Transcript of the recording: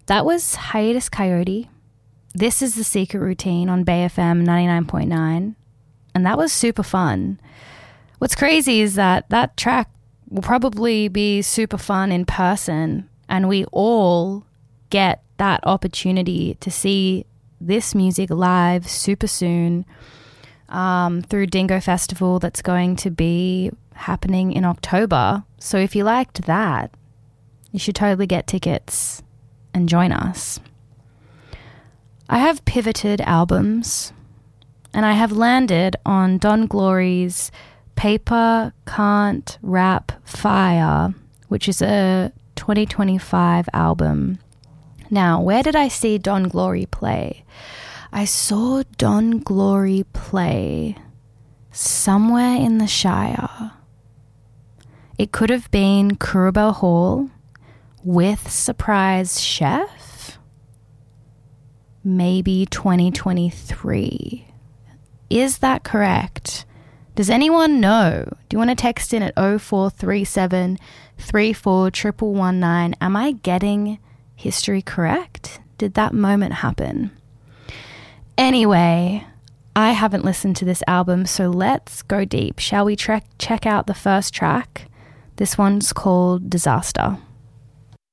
That was Hiatus Coyote. This is The Secret Routine on Bay FM 99.9. And that was super fun. What's crazy is that track will probably be super fun in person, and we all get that opportunity to see this music live super soon through Dingo Festival that's going to be happening in October. So if you liked that, you should totally get tickets and join us. I have pivoted albums, and I have landed on Don Glory's Paper Can't Rap Fire, which is a 2025 album. Now, where did I see Don Glory play? I saw Don Glory play somewhere in the Shire. It could have been Kurrabell Hall with Surprise Chef. Maybe 2023. Is that correct? Does anyone know? Do you want to text in at 0437 34 119? Am I getting history correct? Did that moment happen? Anyway, I haven't listened to this album, so let's go deep. Shall we check out the first track? This one's called Disaster.